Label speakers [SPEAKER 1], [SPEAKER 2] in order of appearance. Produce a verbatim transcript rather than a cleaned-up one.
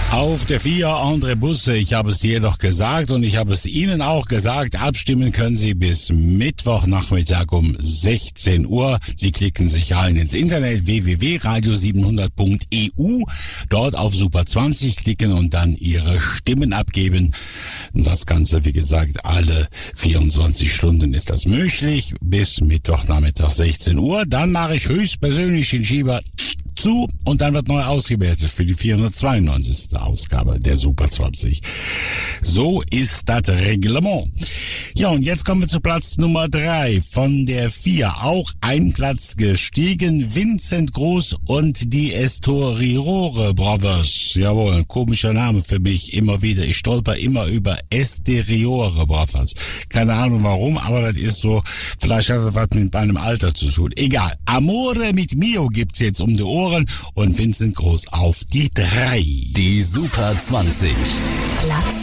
[SPEAKER 1] Auf der vier André Busse, ich habe es dir doch gesagt und ich habe es Ihnen auch gesagt, abstimmen können Sie bis Mittwochnachmittag um sechzehn Uhr. Sie klicken sich rein ins Internet w w w punkt radio siebenhundert punkt e u, dort auf Super zwanzig klicken und dann Ihre Stimmen abgeben. Das Ganze, wie gesagt, alle vierundzwanzig Stunden ist das möglich, bis Mittwochnachmittag sechzehn Uhr. Dann mache ich höchstpersönlich den Schieber zu und dann wird neu ausgewertet für die vierhundertzweiundneunzigste Ausgabe der Super zwanzig. So ist das Reglement. Ja, und jetzt kommen wir zu Platz Nummer drei von der vier. Auch ein Platz gestiegen. Vincent Groß und die Estoriore Brothers. Jawohl, komischer Name für mich immer wieder. Ich stolper immer über Esteriore Brothers. Keine Ahnung warum, aber das ist so, vielleicht hat das was mit meinem Alter zu tun. Egal. Amore mit Mio gibt's jetzt um die Ohren und Vincent Groß auf die drei.
[SPEAKER 2] Die Super zwanzig.
[SPEAKER 3] Platz